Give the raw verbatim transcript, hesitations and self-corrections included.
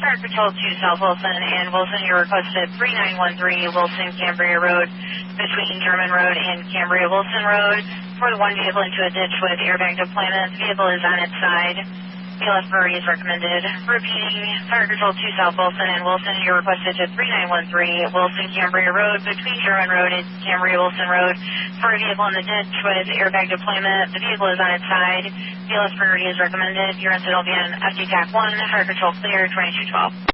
Fire Control two South Wilson and Wilson, you're requested three nine one three Wilson Cambria Road between German Road and Cambria Wilson Road for the one vehicle into a ditch with airbag deployment. The vehicle is on its side. B L S priority is recommended. Repeating, Fire Control two South Wilson and Wilson, you're requested to three nine one three Wilson Cambria Road between German Road and Cambria Wilson Road for a vehicle in the ditch with airbag deployment. The vehicle is on its side. B L S priority is recommended. Your incident will be on F D TAC one, Fire Control clear, twenty-two twelve.